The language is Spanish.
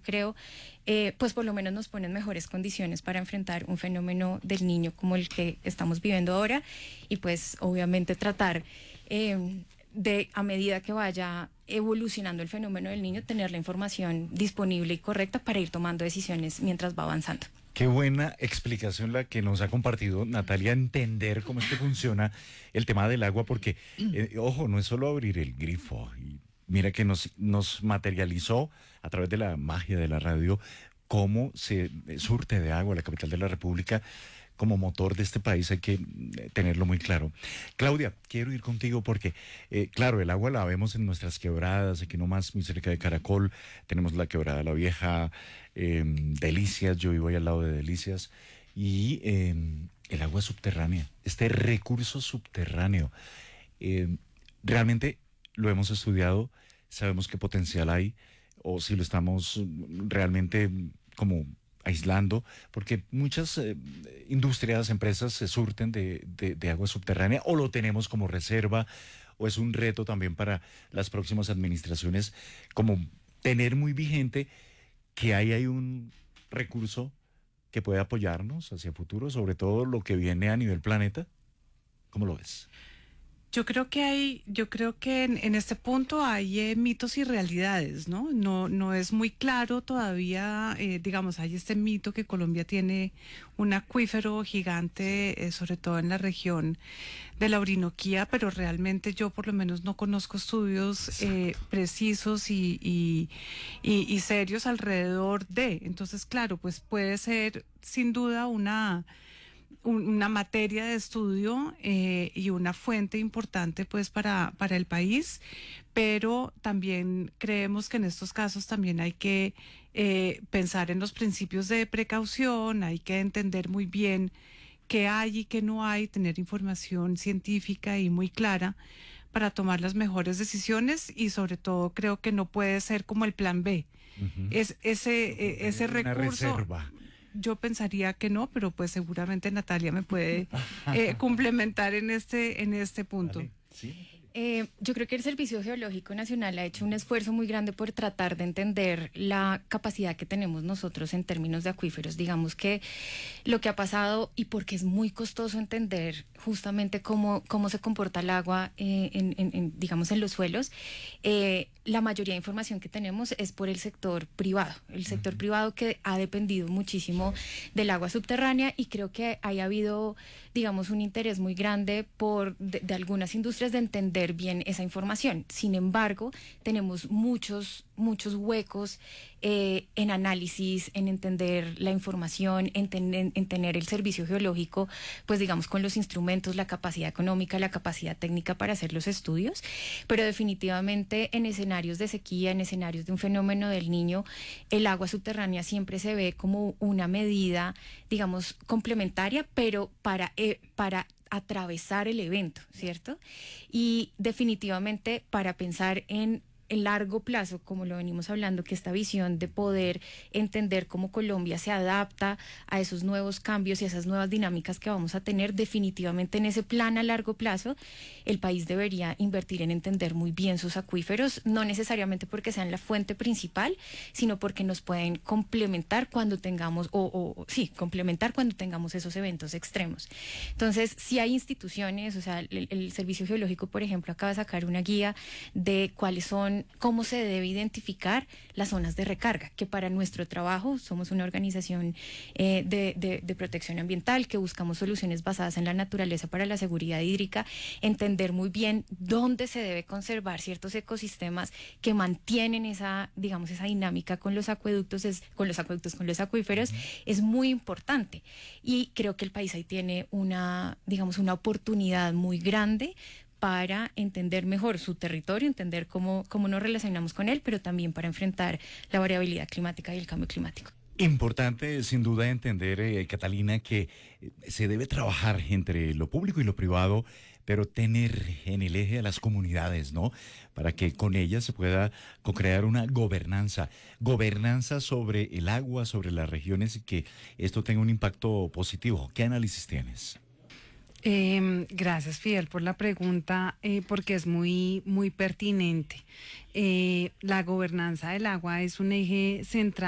creo, pues por lo menos nos ponen mejores condiciones para enfrentar un fenómeno del Niño como el que estamos viviendo ahora, y pues obviamente tratar de, a medida que vaya evolucionando el fenómeno del Niño, tener la información disponible y correcta para ir tomando decisiones mientras va avanzando. Qué buena explicación la que nos ha compartido Natalia, entender cómo es que funciona el tema del agua, porque, ojo, no es solo abrir el grifo. Y mira que nos materializó a través de la magia de la radio cómo se surte de agua la capital de la República. Como motor de este país hay que tenerlo muy claro. Claudia, quiero ir contigo porque, claro, el agua la vemos en nuestras quebradas, aquí nomás muy cerca de Caracol, tenemos la quebrada La Vieja, Delicias, yo vivo ahí al lado de Delicias, y el agua subterránea, este recurso subterráneo, eh, realmente lo hemos estudiado, sabemos qué potencial hay, o si lo estamos realmente como aislando, porque muchas industrias, empresas se surten de agua subterránea, o lo tenemos como reserva, o es un reto también para las próximas administraciones, como tener muy vigente que ahí hay un recurso que puede apoyarnos hacia el futuro, sobre todo lo que viene a nivel planeta. ¿Cómo lo ves? Yo creo que en este punto hay mitos y realidades, ¿no? No es muy claro todavía, digamos, hay este mito que Colombia tiene un acuífero gigante, sobre todo en la región de la Orinoquía, pero realmente yo por lo menos no conozco estudios precisos y serios alrededor de. Entonces, claro, pues puede ser sin duda una materia de estudio y una fuente importante pues para el país, pero también creemos que en estos casos también hay que pensar en los principios de precaución, hay que entender muy bien qué hay y qué no hay, tener información científica y muy clara para tomar las mejores decisiones, y sobre todo creo que no puede ser como el plan B. Ese Una recurso. reserva. Yo pensaría que no, pero pues seguramente Natalia me puede complementar en este punto. Vale. Sí. Yo creo que el Servicio Geológico Nacional ha hecho un esfuerzo muy grande por tratar de entender la capacidad que tenemos nosotros en términos de acuíferos. Digamos que lo que ha pasado, y porque es muy costoso entender justamente cómo se comporta el agua digamos, en los suelos, la mayoría de información que tenemos es por el sector privado. El sector privado que ha dependido muchísimo del agua subterránea, y creo que haya habido, digamos, un interés muy grande de algunas industrias de entender bien esa información. Sin embargo, tenemos muchos huecos en análisis, en entender la información, en tener el servicio geológico, pues digamos, con los instrumentos, la capacidad económica, la capacidad técnica para hacer los estudios, pero definitivamente en escenarios de sequía, en escenarios de un fenómeno del Niño, el agua subterránea siempre se ve como una medida, digamos, complementaria, pero para atravesar el evento, ¿cierto? Y definitivamente para pensar en el largo plazo, como lo venimos hablando, que esta visión de poder entender cómo Colombia se adapta a esos nuevos cambios y a esas nuevas dinámicas que vamos a tener, definitivamente en ese plan a largo plazo, el país debería invertir en entender muy bien sus acuíferos, no necesariamente porque sean la fuente principal, sino porque nos pueden complementar cuando tengamos, complementar cuando tengamos esos eventos extremos. Entonces, si hay instituciones, o sea, el Servicio Geológico, por ejemplo, acaba de sacar una guía de cuáles son, cómo se debe identificar las zonas de recarga, que para nuestro trabajo somos una organización de protección ambiental que buscamos soluciones basadas en la naturaleza para la seguridad hídrica, entender muy bien dónde se debe conservar ciertos ecosistemas que mantienen esa, digamos, esa dinámica con los acueductos, con los acuíferos, es muy importante. Y creo que el país ahí tiene una, digamos, una oportunidad muy grande para entender mejor su territorio, entender cómo nos relacionamos con él, pero también para enfrentar la variabilidad climática y el cambio climático. Importante, sin duda, entender, Catalina, que se debe trabajar entre lo público y lo privado, pero tener en el eje a las comunidades, ¿no? Para que con ellas se pueda co-crear una gobernanza sobre el agua, sobre las regiones, y que esto tenga un impacto positivo. ¿Qué análisis tienes? Gracias, Fidel, por la pregunta, porque es muy pertinente. La gobernanza del agua es un eje central